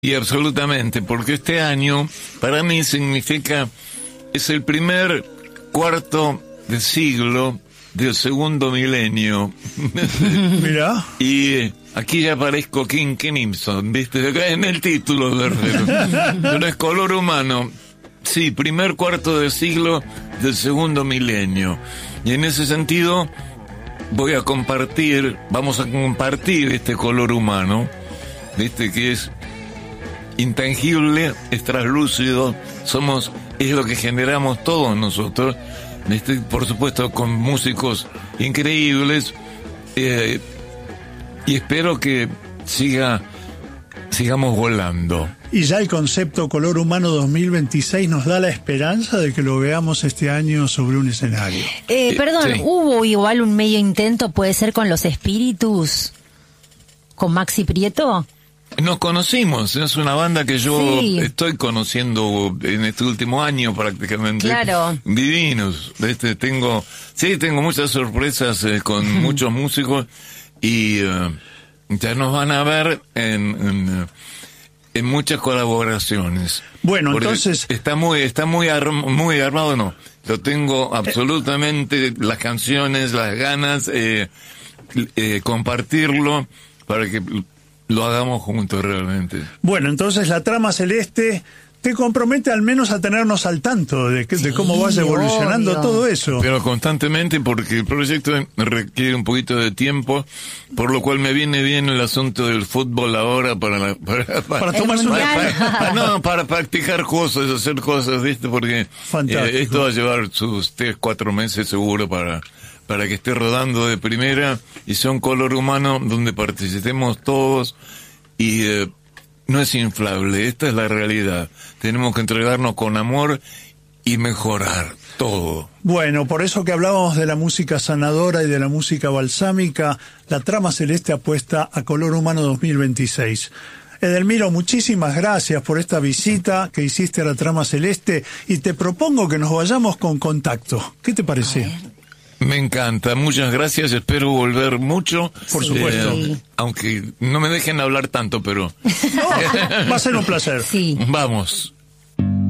Y absolutamente, porque este año para mí significa, es el primer cuarto de siglo del segundo milenio. Mirá. Y aquí ya aparezco King Crimson, ¿viste? Acá en el título, pero es Color Humano. Sí, primer cuarto de siglo del segundo milenio. Y en ese sentido vamos a compartir este color humano, ¿viste? Que es intangible, es translúcido, es lo que generamos todos nosotros, por supuesto con músicos increíbles, y espero que sigamos volando. Y ya el concepto Color Humano 2026 nos da la esperanza de que lo veamos este año sobre un escenario. Perdón, Sí. ¿Hubo igual un medio intento, puede ser con Los Espíritus, con Maxi Prieto? Nos conocimos, es una banda que yo Sí. estoy conociendo en este último año prácticamente. Claro. Divinos. Tengo muchas sorpresas con muchos músicos y ya nos van a ver en muchas colaboraciones. Bueno, Porque entonces está muy armado, no. Lo tengo absolutamente, las canciones, las ganas, compartirlo para que lo hagamos juntos realmente. Bueno, entonces la trama celeste te compromete al menos a tenernos al tanto de cómo vaya evolucionando obvio. todo eso. Pero constantemente, porque el proyecto requiere un poquito de tiempo, por lo cual me viene bien el asunto del fútbol ahora para tomarse una... para practicar cosas, hacer cosas, ¿viste? Porque Fantástico. esto va a llevar sus 3-4 meses seguro para que esté rodando de primera y sea un color humano donde participemos todos y no es inflable, esta es la realidad. Tenemos que entregarnos con amor y mejorar todo. Bueno, por eso que hablábamos de la música sanadora y de la música balsámica, la trama celeste apuesta a Color Humano 2026. Edelmiro, muchísimas gracias por esta visita que hiciste a la trama celeste y te propongo que nos vayamos con Contacto. ¿Qué te parece? Me encanta, muchas gracias, espero volver mucho. Por supuesto. Aunque no me dejen hablar tanto, pero No, va a ser un placer. Sí. vamos.